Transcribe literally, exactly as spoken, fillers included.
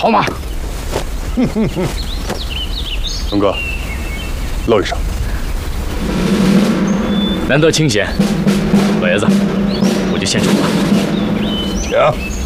好马。龙哥，露一手。 难得清闲，老爷子，我就献丑了。 请。